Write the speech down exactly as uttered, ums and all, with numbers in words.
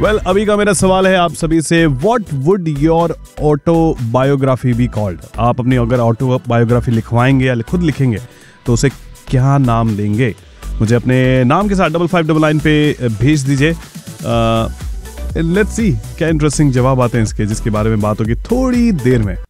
Well well, अभी का मेरा सवाल है आप सभी से, what would your autobiography be called? आप अपनी अगर ऑटोबायोग्राफी लिखवाएंगे या खुद लिखेंगे तो उसे क्या नाम देंगे? मुझे अपने नाम के साथ डबल फाइव डबल नाइन पे भेज दीजिए। लेट्स सी क्या इंटरेस्टिंग जवाब आते हैं इसके, जिसके बारे में बात होगी थोड़ी देर में।